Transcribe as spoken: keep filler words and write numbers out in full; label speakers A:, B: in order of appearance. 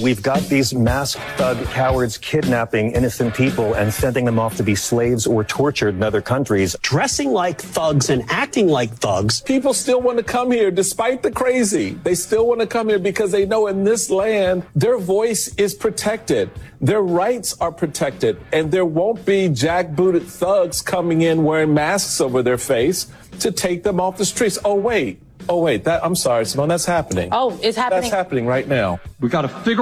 A: We've got these masked thug cowards kidnapping innocent people and sending them off to be slaves or tortured in other countries.
B: Dressing like thugs and acting like thugs.
C: People still want to come here despite the crazy. They still want to come here because they know in this land their voice is protected. Their rights are protected. And there won't be jackbooted thugs coming in wearing masks over their face to take them off the streets. Oh, wait. Oh, wait. That I'm sorry, Simone. That's happening.
D: Oh, it's happening.
C: That's happening right now.
E: We got to figure